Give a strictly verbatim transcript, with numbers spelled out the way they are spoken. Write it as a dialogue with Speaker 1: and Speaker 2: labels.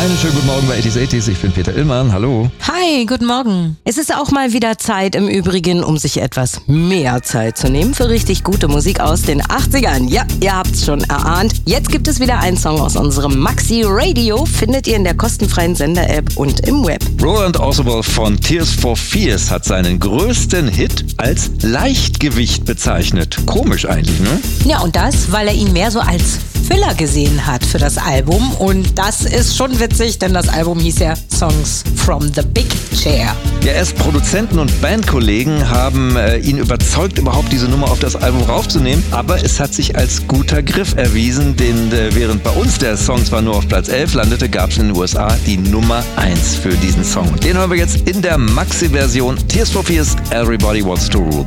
Speaker 1: Einen schönen guten Morgen bei achtziger achtzig. Ich bin Peter Illmann. Hallo.
Speaker 2: Hi, guten Morgen. Es ist auch mal wieder Zeit im Übrigen, um sich etwas mehr Zeit zu nehmen für richtig gute Musik aus den achtzigern. Ja, ihr habt's schon erahnt. Jetzt gibt es wieder einen Song aus unserem Maxi Radio. Findet ihr in der kostenfreien Sender-App und im Web.
Speaker 1: Roland Orzabal von Tears for Fears hat seinen größten Hit als Leichtgewicht bezeichnet. Komisch eigentlich, ne?
Speaker 2: Ja, und das, weil er ihn mehr so als Filler gesehen hat für das Album. Und das ist schon witzig, denn das Album hieß ja Songs from the Big Chair.
Speaker 1: Ja, erst Produzenten und Bandkollegen haben äh, ihn überzeugt, überhaupt diese Nummer auf das Album raufzunehmen. Aber es hat sich als guter Griff erwiesen, denn äh, während bei uns der Song zwar nur auf Platz elf landete, gab es in den U S A die Nummer eins für diesen Song. Und den hören wir jetzt in der Maxi-Version Tears for Fears, Everybody Wants to Rule